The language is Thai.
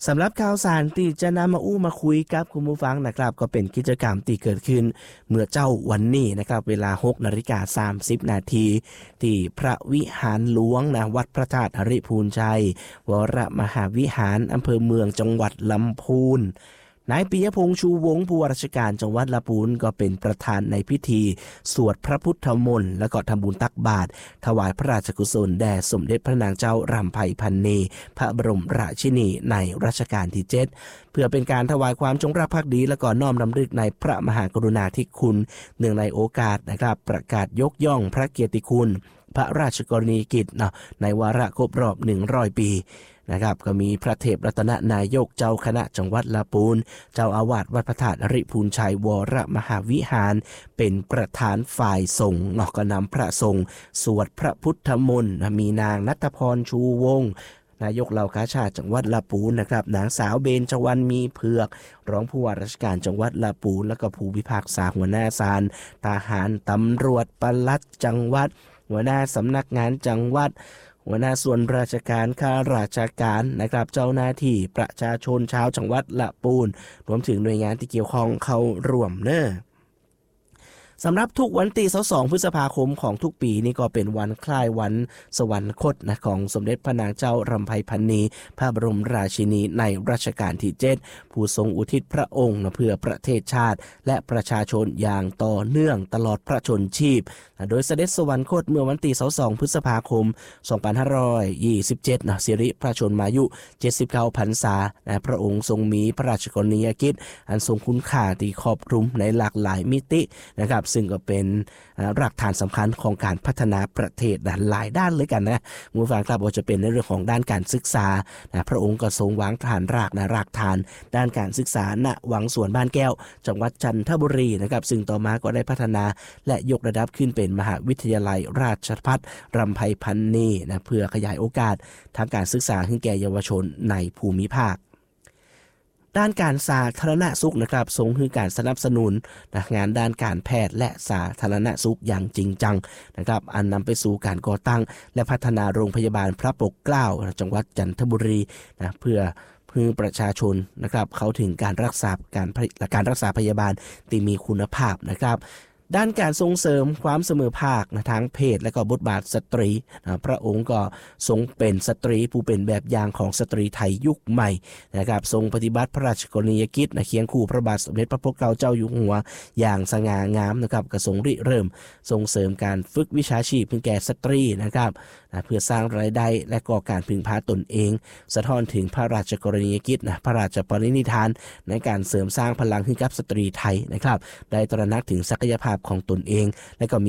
สำหรับข่าวสารที่จะนำมาคุยกับคุณผู้ฟังนะครับก็เป็นกิจกรรมที่เกิดขึ้นเมื่อเจ้าวันนี้นะครับเวลา 6:30 นาทีที่พระวิหารหลวงนะวัดพระธาตุหริพูนชัยวรมหาวิหารอำเภอเมืองจังหวัดลำพูนนายปิยพงษ์ชูวงศ์ผู้ว่าราชการจังหวัดลำพูนก็เป็นประธานในพิธีสวดพระพุทธมนต์และก็ทำบุญตักบาตรถวายพระราชกุศลแด่สมเด็จพระนางเจ้ารำไพพรรณีพระบรมราชินีในรัชกาลที่ 7เพื่อเป็นการถวายความจงรักภักดีและก็น้อมรำลึกในพระมหากรุณาธิคุณเนื่องในโอกาสนะครับประกาศยกย่องพระเกียรติคุณพระราชกรณียกิจในวาระครบรอบ100 ปีนะครับก็มีพระเทพรัตนนายกเจ้าคณะจังหวัดลำพูนเจ้าอาวาสวัดพระธาตุหริพูนชัยวรมหาวิหารเป็นประธานฝ่ายสงฆ์ก็นำพระสงฆ์สวดพระพุทธมนต์มีนางณัฐพรชูวงศ์นายกเหล่ากาชาติจังหวัดลำพูนนะครับนางสาวเบญจวรรณมีเผือกรองผู้ว่าราชการจังหวัดลำพูนและก็ผู้พิพากษาหัวหน้าศาลทหารตำรวจปลัดจังหวัดหัวหน้าสำนักงานจังหวัดหัวหน้าส่วนราชการข้าราชการนะครับเจ้าหน้าที่ประชาชนชาวจังหวัดลำพูนรวมถึงหน่วยงานที่เกี่ยวข้องเข้าร่วมสำหรับทุกวันที่22 พฤษภาคมของทุกปีนี่ก็เป็นวันคล้ายวันสวรรคตของสมเด็จพระนางเจ้ารำไพพรรณีพระบรมราชินีในรัชกาลที่ 7ผู้ทรงอุทิศพระองค์เพื่อประเทศชาติและประชาชนอย่างต่อเนื่องตลอดพระชนชีพโดยเสด็จสวรรคตเมื่อวันที่22 พฤษภาคม 2527สิริพระชนมายุ 79 พรรษาพระองค์ทรงมีพระราชกรณียกิจอันทรงคุณค่าที่ครอบคลุมในหลากหลายมิตินะครับซึ่งก็เป็นรากฐานสำคัญของการพัฒนาประเทศหลายด้านเลยกันนะคุณผู้ฟังครับว่าจะเป็นในเรื่องของด้านการศึกษาพระองค์ก็ทรงวางฐานรากฐานด้านการศึกษาณวังสวนบ้านแก้วจังหวัดจันทบุรีนะครับซึ่งต่อมาก็ได้พัฒนาและยกระดับขึ้นเป็นมหาวิทยาลัยราชภัฏรำไพพรรณีเพื่อขยายโอกาสทางการศึกษาให้แก่เยาวชนในภูมิภาคด้านการสาธารณสุขนะครับทรงคือการสนับสนุนงานด้านการแพทย์และสาธารณสุขอย่างจริงจังนะครับอันนำไปสู่การก่อตั้งและพัฒนาโรงพยาบาลพระปกเกล้าจังหวัดจันทบุรีเพื่อประชาชนนะครับเข้าถึงการรักษาพยาบาลที่มีคุณภาพนะครับด้านการส่งเสริมความเสมอภาคทางเพศและก็บทบาทสตรีพระองค์ก็ทรงเป็นสตรีผู้เป็นแบบอย่างของสตรีไทยยุคใหม่นะครับทรงปฏิบัติพระราชกรณียกิจเคียงคู่พระบาทสมเด็จพระปกเกล้าเจ้าอยู่หัวอย่างสง่างามนะครับก็ทรงริเริ่มส่งเสริมการฝึกวิชาชีพให้แก่สตรีนะครับเพื่อสร้างรายได้และก่อการพึ่งพาตนเองสะท้อนถึงพระราชกรณียกิจพระราชปณิธานในการเสริมสร้างพลังให้กับสตรีไทยนะครับได้ตระหนักถึงศักยภาพของตนเองและก็